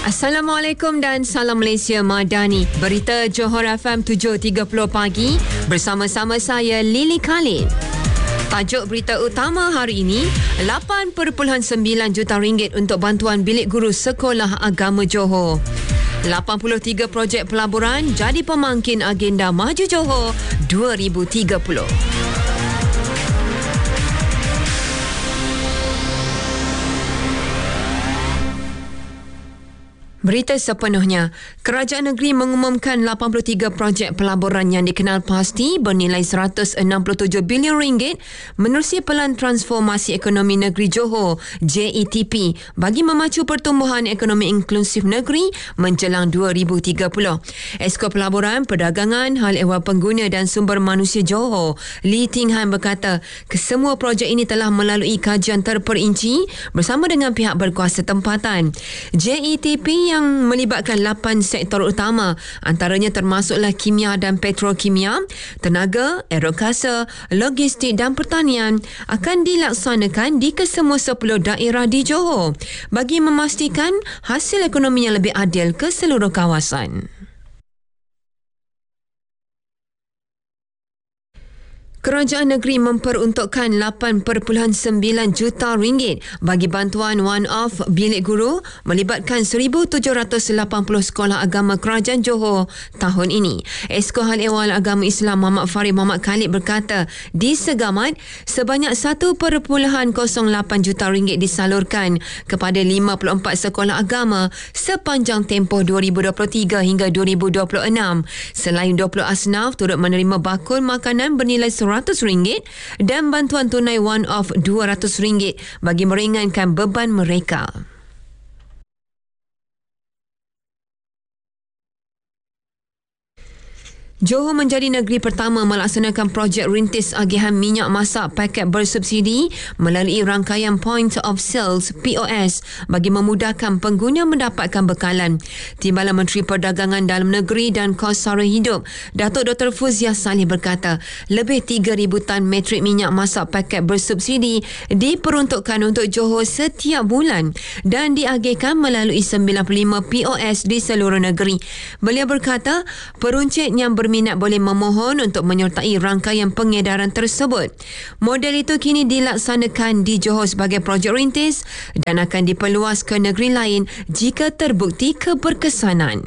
Assalamualaikum dan salam Malaysia Madani. Berita Johor FM 7.30 pagi bersama-sama saya Lily Khalid. Tajuk berita utama hari ini, 8.9 juta ringgit untuk bantuan bilik guru Sekolah Agama Johor. 83 projek pelaburan jadi pemangkin agenda Maju Johor 2030. Berita sepenuhnya, kerajaan negeri mengumumkan 83 projek pelaburan yang dikenal pasti bernilai 167 bilion ringgit menerusi Pelan Transformasi Ekonomi Negeri Johor JETP bagi memacu pertumbuhan ekonomi inklusif negeri menjelang 2030. Esko Pelaburan, Perdagangan, Hal Ehwal Pengguna dan Sumber Manusia Johor, Lee Ting Han berkata, kesemua projek ini telah melalui kajian terperinci bersama dengan pihak berkuasa tempatan. JETP yang melibatkan 8 sektor utama, antaranya termasuklah kimia dan petrokimia, tenaga, aerokasa, logistik dan pertanian, akan dilaksanakan di kesemua 10 daerah di Johor bagi memastikan hasil ekonomi yang lebih adil ke seluruh kawasan. Kerajaan negeri memperuntukkan 8.9 juta ringgit bagi bantuan one-off bilik guru melibatkan 1,780 sekolah agama kerajaan Johor tahun ini. Esko Hal Ehwal Agama Islam Muhammad Farid Muhammad Khalid berkata, di Segamat, sebanyak 1.08 juta ringgit disalurkan kepada 54 sekolah agama sepanjang tempoh 2023 hingga 2026. Selain 20 asnaf turut menerima bakul makanan bernilai RM100 dan bantuan tunai one-off RM200 bagi meringankan beban mereka. Johor menjadi negeri pertama melaksanakan projek rintis agihan minyak masak paket bersubsidi melalui rangkaian Point of Sales POS bagi memudahkan pengguna mendapatkan bekalan. Timbalan Menteri Perdagangan Dalam Negeri dan Kos Sara Hidup, Datuk Dr. Fuziah Salih berkata, lebih 3,000 tan metrik minyak masak paket bersubsidi diperuntukkan untuk Johor setiap bulan dan diagihkan melalui 95 POS di seluruh negeri. Beliau berkata, peruncit yang berminat boleh memohon untuk menyertai rangkaian pengedaran tersebut. Model itu kini dilaksanakan di Johor sebagai projek rintis dan akan diperluas ke negeri lain jika terbukti keberkesanan.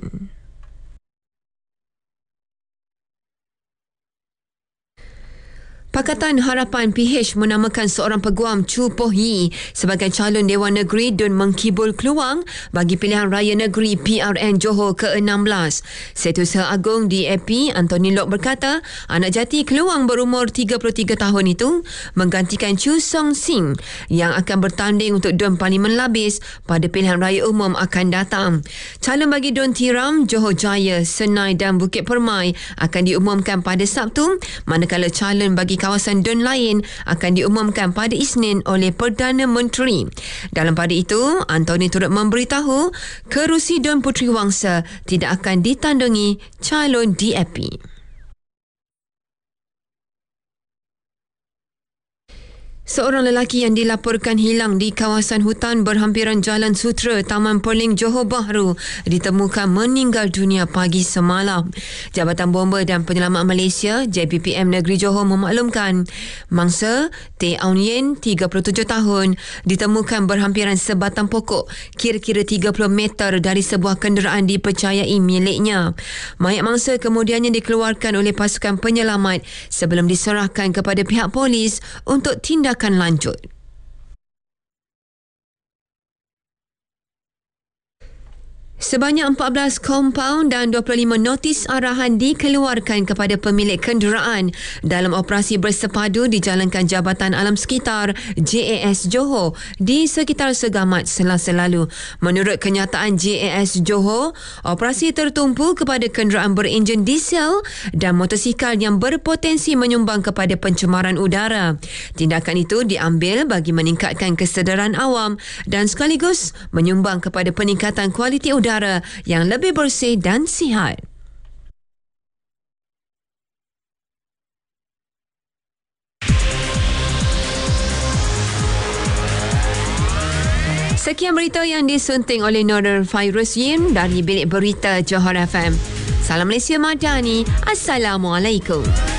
Pakatan Harapan PH menamakan seorang peguam Chu Poh Yee sebagai calon Dewan Negeri Dun Mengkibul Keluang bagi pilihan raya negeri PRN Johor ke-16. Setiausaha Agung DAP Anthony Lok berkata, anak jati Keluang berumur 33 tahun itu menggantikan Chu Song Sing yang akan bertanding untuk Dun Parlimen Labis pada pilihan raya umum akan datang. Calon bagi Dun Tiram, Johor Jaya, Senai dan Bukit Permai akan diumumkan pada Sabtu, manakala calon bagi kawasan Dun lain akan diumumkan pada Isnin oleh Perdana Menteri. Dalam pada itu, Anthony turut memberitahu kerusi Dun Puteri Wangsa tidak akan ditandingi calon DAP. Seorang lelaki yang dilaporkan hilang di kawasan hutan berhampiran Jalan Sutra, Taman Perling, Johor Bahru ditemukan meninggal dunia pagi semalam. Jabatan Bomba dan Penyelamat Malaysia JBPM Negeri Johor memaklumkan mangsa Teh Aun Yen, 37 tahun, ditemukan berhampiran sebatang pokok kira-kira 30 meter dari sebuah kenderaan dipercayai miliknya. Mayat mangsa kemudiannya dikeluarkan oleh pasukan penyelamat sebelum diserahkan kepada pihak polis untuk tindakan lanjut. Sebanyak 14 kompaun dan 25 notis arahan dikeluarkan kepada pemilik kenderaan dalam operasi bersepadu dijalankan Jabatan Alam Sekitar JAS Johor di sekitar Segamat Selasa lalu. Menurut kenyataan JAS Johor, operasi tertumpu kepada kenderaan berenjin diesel dan motosikal yang berpotensi menyumbang kepada pencemaran udara. Tindakan itu diambil bagi meningkatkan kesedaran awam dan sekaligus menyumbang kepada peningkatan kualiti udara yang lebih bersih dan sihat. Sekian Sekian berita yang disunting oleh Nurul Fairuz Yim dari Bilik Berita Johor FM. Salam Malaysia Madani. Assalamualaikum.